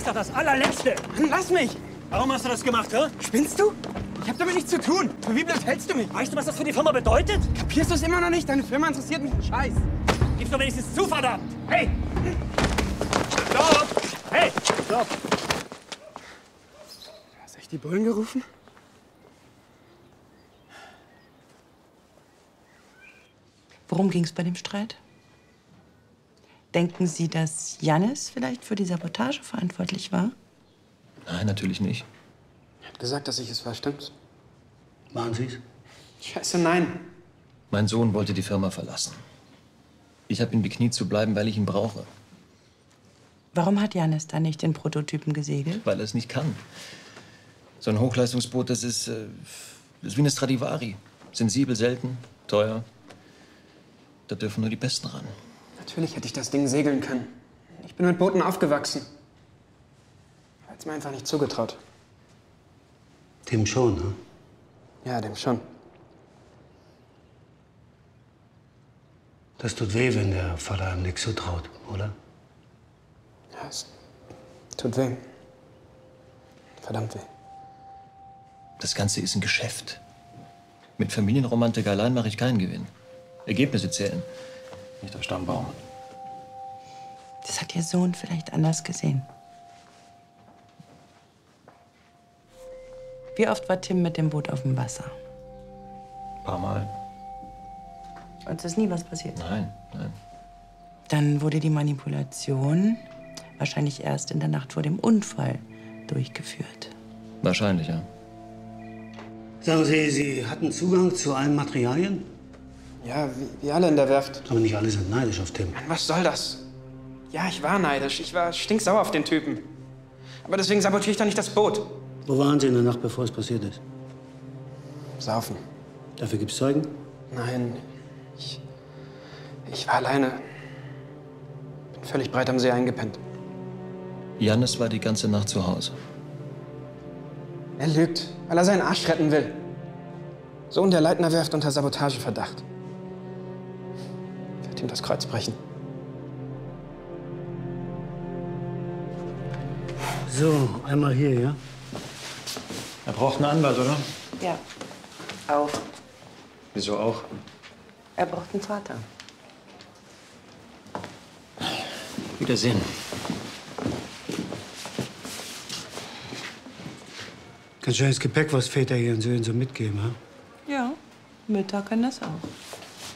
ist doch das allerletzte. Mann, lass mich! Warum hast du das gemacht, hä? Spinnst du? Ich hab damit nichts zu tun. Für wie blöd hältst du mich? Weißt du, was das für die Firma bedeutet? Kapierst du es immer noch nicht? Deine Firma interessiert mich einen Scheiß. Gib's doch wenigstens zu, verdammt! Hey! Stopp! Hey! Stopp! Hast du echt die Bullen gerufen? Worum ging es bei dem Streit? Denken Sie, dass Jannis vielleicht für die Sabotage verantwortlich war? Nein, natürlich nicht. Er hat gesagt, dass ich es war, stimmt's? Waren Sie's? Scheiße, nein. Mein Sohn wollte die Firma verlassen. Ich habe ihn bekniet zu bleiben, weil ich ihn brauche. Warum hat Jannis dann nicht den Prototypen gesegelt? Weil er es nicht kann. So ein Hochleistungsboot, das ist wie eine Stradivari. Sensibel, selten, teuer. Da dürfen nur die Besten ran. Natürlich hätte ich das Ding segeln können. Ich bin mit Booten aufgewachsen. Er hat's mir einfach nicht zugetraut. Dem schon, ne? Ja, dem schon. Das tut weh, wenn der Vater einem nichts zutraut, oder? Ja, es tut weh. Verdammt weh. Das Ganze ist ein Geschäft. Mit Familienromantik allein mache ich keinen Gewinn. Ergebnisse zählen, nicht der Stammbaum. Das hat Ihr Sohn vielleicht anders gesehen. Wie oft war Tim mit dem Boot auf dem Wasser? Ein paar Mal. Und es ist nie was passiert? Nein, nein. Dann wurde die Manipulation wahrscheinlich erst in der Nacht vor dem Unfall durchgeführt. Wahrscheinlich, ja. Sagen Sie, Sie hatten Zugang zu allen Materialien? Ja, wie alle in der Werft. Aber nicht alle sind neidisch auf Tim. Mann, was soll das? Ja, ich war neidisch. Ich war stinksauer auf den Typen. Aber deswegen sabotiere ich doch nicht das Boot. Wo waren Sie in der Nacht, bevor es passiert ist? Saufen. Dafür gibt's Zeugen? Nein, ich war alleine. Bin völlig breit am See eingepennt. Jannis war die ganze Nacht zu Hause. Er lügt, weil er seinen Arsch retten will. Sohn der Leitner Werft unter Sabotageverdacht. Ich werde ihm das Kreuz brechen. So, einmal hier, ja? Er braucht einen Anwalt, oder? Ja, auch. Wieso auch? Er braucht einen Vater. Wiedersehen. Ganz schönes Gepäck, was Väter ihren Söhnen so mitgeben, ha? Ja, Mütter können das auch.